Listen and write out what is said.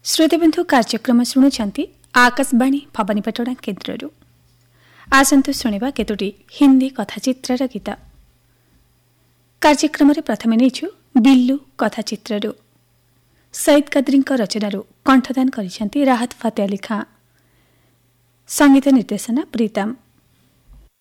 श्रोतेबंधु कार्यक्रम शुणुंट आकाशवाणी भवानीपाटना केन्द्र आसतु शुणा केतोटी हिंदी कथाचित्र गीत कार्यक्रम प्रथम नहीं बिल्लू कथाचित्र सईद कदरी रचना कंठदान कर राहत फतेह अली खां संगीत निर्देशना प्रीतम।